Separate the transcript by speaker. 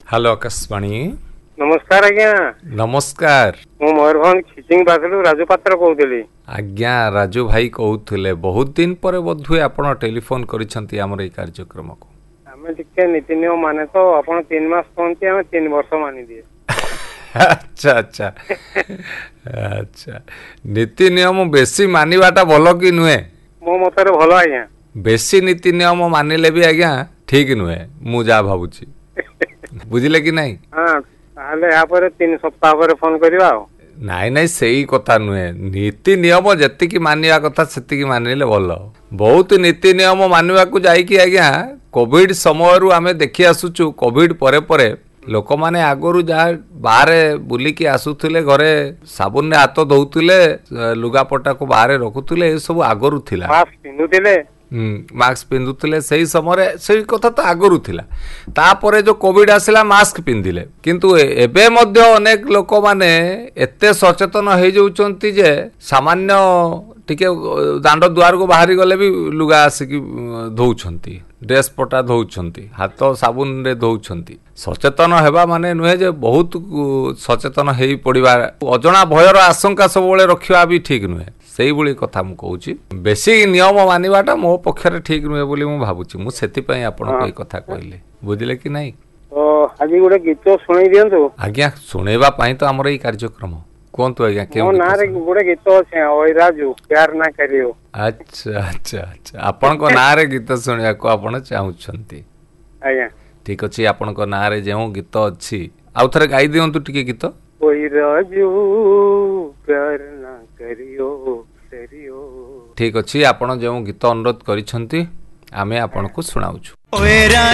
Speaker 1: Hello Akashvani.
Speaker 2: नमस्कार आज्ञा।
Speaker 1: नमस्कार।
Speaker 2: मु मयूरभंज खिचिंग बासलु राजू पात्र कहूली।
Speaker 1: आज्ञा राजू भाई कहूले बहुत दिन पर बोधुए आपण टेलीफोन करिसंती हमर ए कार्यक्रम को।
Speaker 2: हमें टिके नीति नियम माने तो आपण 3 मास कहंती हमें 3 वर्ष मानि दिए।
Speaker 1: अच्छा अच्छा अच्छा नीति नियम बेसी मानिबाटा भलो कि नुहे?
Speaker 2: मो मतरे भलो आज्ञा।
Speaker 1: बेसी नीति नियम मानिले भी आज्ञा ठीक नुहे मु जा भाबुची। बुझिले कि नहीं?
Speaker 2: हां ताले या पर 3 सप्ताह पर फोन करिवा।
Speaker 1: नाई नाई सही कथा नुहे। नीति नियम जति की मानिया कथा सेति की मानिले भलो। बहुत नीति नियम मानिबा को जाई कि आज्ञा कोविड समय रु आमे देखि आसुचु। कोविड परे परे लोक माने आगरु जहाँ बाहर बुलिकी आसुथिले घरे साबुन रे हाथ धोउथिले लुगापटा को बाहर रखुथिले ए सब आगरु थिला।
Speaker 2: मास्क पिनुथिले
Speaker 1: मास्क पिंधुथिले सही समय सही कथा तो आगरु थिला। तापरे जो कोविड आसिला मास्क पिंधिले किंतु एबे मध्य अनेक लोक माने एते सचेतन हो जाउचंती जे सामान्य टिके दांड दुआर को बाहरी गले भी लुगा आसिकी धोउछंती ड्रेस पटा धोउछंती हाथ साबुन रे धोउछंती। सचेतन हेबा माने नुहे जे बहुत सचेतन हेई पड़िबा अजणा भयर आशंका सब बेले रखिबा भी ठीक नुहे। सेही भली कथा मु कहूची बेसी नियम मानिबाटा मो पक्षरे ठीक नुहे बोली मु भाबुची। मु सेति पई आपण को ए कथा कहले बुझिले कि नहीं?
Speaker 2: तो आज गोटे गीत सुनाई दियंतु।
Speaker 1: आज्ञा सुनेबा पई तो हमर ए कार्यक्रम कोंतु आज्ञा के
Speaker 2: मो नारे गोटे गीत अछि ओइ राजू प्यार ना करियो।
Speaker 1: अच्छा अच्छा अच्छा आपण को नारे गीत सुनिया को आपण चाहुछंती।
Speaker 2: आज्ञा
Speaker 1: ठीक अछि आपण को नारे जेउ गीत अछि आउ थरे गाई दियंतु टिके गीत।
Speaker 2: ओइ राजू प्यार ना करियो करियो। ठीक
Speaker 1: अछि आपण जेउ गीत अनुरोध करिसंती आमे आपण को सुनाउछु।